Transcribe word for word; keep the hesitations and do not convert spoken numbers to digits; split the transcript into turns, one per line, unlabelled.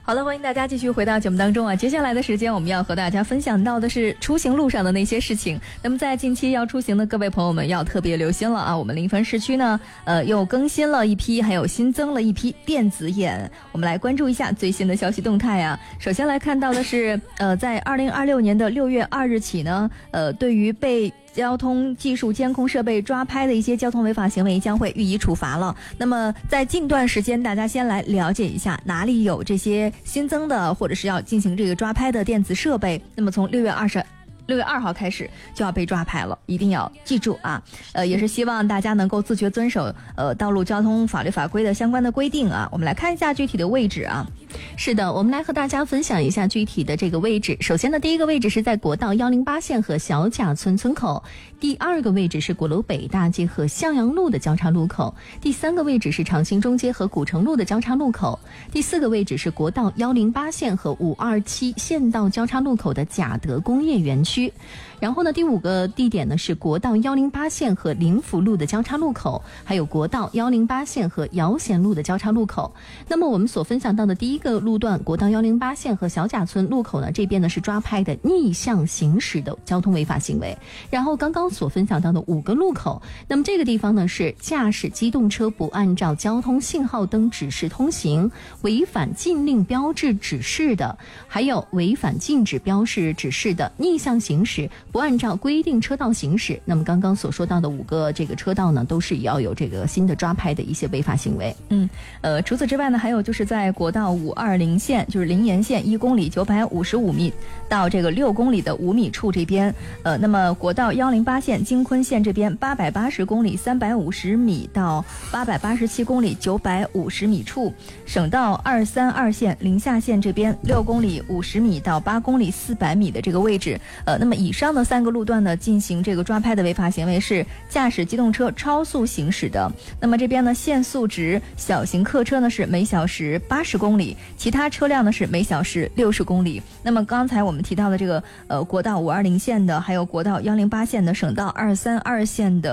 好了，欢迎大家继续回到节目当中啊！接下来的时间，我们要和大家分享到的是出行路上的那些事情。那么在近期要出行的各位朋友们要特别留心了啊！我们临汾市区呢，呃，又更新了一批，还有新增了一批电子眼。我们来关注一下最新的消息动态啊！首先来看到的是，呃，在二零二六年的六月二日起呢，呃，对于被交通技术监控设备抓拍的一些交通违法行为将会予以处罚了。那么在近段时间，大家先来了解一下哪里有这些新增的或者是要进行这个抓拍的电子设备。那么从六月二十六月二号开始就要被抓拍了，一定要记住啊！呃，也是希望大家能够自觉遵守呃道路交通法律法规的相关的规定啊。我们来看一下具体的位置啊。
是的，我们来和大家分享一下具体的这个位置。首先呢，第一个位置是在国道一零八线和小贾村村口，第二个位置是鼓楼北大街和向阳路的交叉路口，第三个位置是长兴中街和古城路的交叉路口，第四个位置是国道一零八线和五二七县道交叉路口的贾德工业园区。然后呢，第五个地点呢是国道一零八线和临福路的交叉路口，还有国道一零八线和姚贤路的交叉路口。那么我们所分享到的第一个路段，国道一零八线和小贾村路口呢，这边呢是抓拍的逆向行驶的交通违法行为。然后刚刚所分享到的五个路口，那么这个地方呢是驾驶机动车不按照交通信号灯指示通行，违反禁令标志指示的，还有违反禁止标示指示的逆向行驶，不按照规定车道行驶。那么刚刚所说到的五个这个车道呢，都是要有这个新的抓拍的一些违法行为。
嗯，呃，除此之外呢，还有就是在国道五二零线，就是临沿线一公里九百五十五米到这个六公里的五米处这边，呃，那么国道一零八线京昆线这边八百八十公里三百五十米到八百八十七公里九百五十米处，省道二三二线临夏线这边六公里五十米到八公里四百米的这个位置，呃，那么以上的三个路段呢，进行这个抓拍的违法行为是驾驶机动车超速行驶的。那么这边呢，限速值小型客车呢是每小时八十公里，其他车辆呢是每小时六十公里。那么刚才我们提到的这个呃国道五二零线的，还有国道一零八线的省道二三二线的